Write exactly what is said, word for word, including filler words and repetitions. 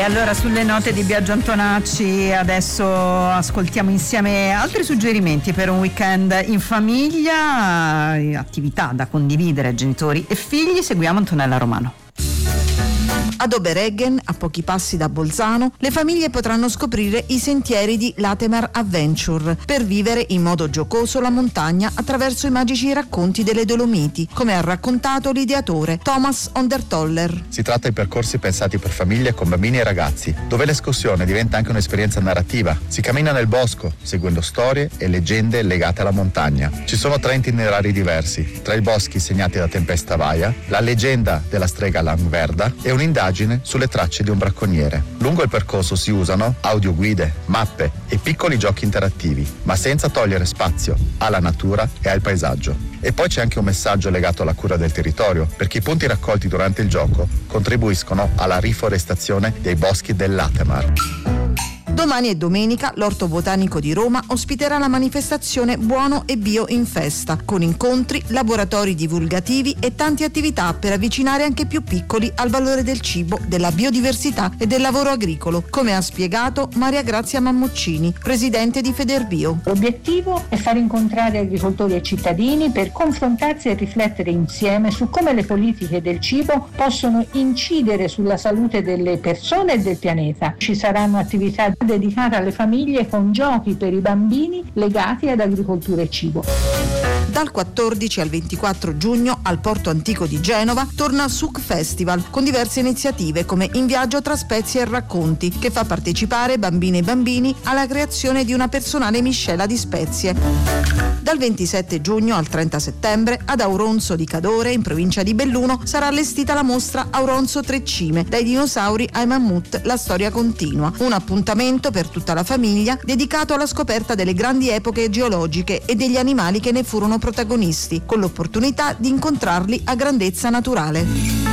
E allora sulle note di Biagio Antonacci adesso ascoltiamo insieme altri suggerimenti per un weekend in famiglia, attività da condividere genitori e figli. Seguiamo Antonella Romano. Ad Obereggen, a pochi passi da Bolzano, le famiglie potranno scoprire i sentieri di Latemar Adventure per vivere in modo giocoso la montagna attraverso i magici racconti delle Dolomiti, come ha raccontato l'ideatore Thomas Ondertoller. Si tratta di percorsi pensati per famiglie con bambini e ragazzi, dove l'escursione diventa anche un'esperienza narrativa. Si cammina nel bosco, seguendo storie e leggende legate alla montagna. Ci sono tre itinerari diversi, tra i boschi segnati da tempesta vaia, la leggenda della strega Langverda e un'indagine sulle tracce di un bracconiere. Lungo il percorso si usano audioguide, mappe e piccoli giochi interattivi, ma senza togliere spazio alla natura e al paesaggio. E poi c'è anche un messaggio legato alla cura del territorio, perché i punti raccolti durante il gioco contribuiscono alla riforestazione dei boschi del Latemar. Domani e domenica l'Orto Botanico di Roma ospiterà la manifestazione Buono e Bio in Festa, con incontri, laboratori divulgativi e tante attività per avvicinare anche i più piccoli al valore del cibo, della biodiversità e del lavoro agricolo, come ha spiegato Maria Grazia Mammuccini, presidente di Federbio. L'obiettivo è far incontrare agricoltori e cittadini per confrontarsi e riflettere insieme su come le politiche del cibo possono incidere sulla salute delle persone e del pianeta. Ci saranno attività dedicata alle famiglie con giochi per i bambini legati ad agricoltura e cibo. Dal quattordici al ventiquattro giugno al Porto Antico di Genova torna Suc Festival con diverse iniziative come In viaggio tra spezie e racconti, che fa partecipare bambine e bambini alla creazione di una personale miscela di spezie. Dal ventisette giugno al trenta settembre ad Auronzo di Cadore, in provincia di Belluno, sarà allestita la mostra Auronzo Tre Cime, dai dinosauri ai mammut, la storia continua. Un appuntamento per tutta la famiglia dedicato alla scoperta delle grandi epoche geologiche e degli animali che ne furono protagonisti, con l'opportunità di incontrarli a grandezza naturale.